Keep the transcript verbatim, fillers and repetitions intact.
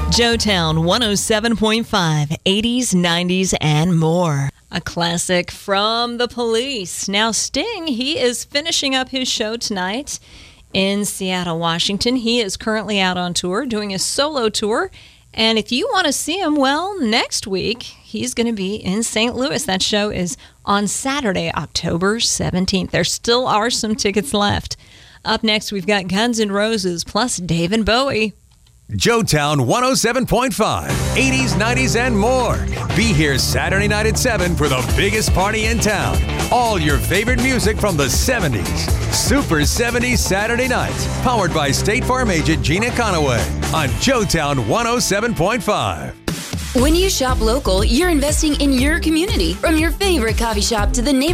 Joetown one oh seven point five, eighties, nineties, and more. A classic from The Police. Now, Sting, he is finishing up his show tonight in Seattle, Washington. He is currently out on tour, doing a solo tour. And if you want to see him, well, next week, he's going to be in Saint Louis. That show is on Saturday, October seventeenth. There still are some tickets left. Up next, we've got Guns N' Roses plus David Bowie. Joetown one oh seven point five, eighties, nineties, and more. Be here Saturday night at seven for the biggest party in town. All your favorite music from the seventies. Super seventies Saturday nights. Powered by State Farm agent Gina Conaway on Joetown one oh seven point five. When you shop local, you're investing in your community. From your favorite coffee shop to the neighborhood.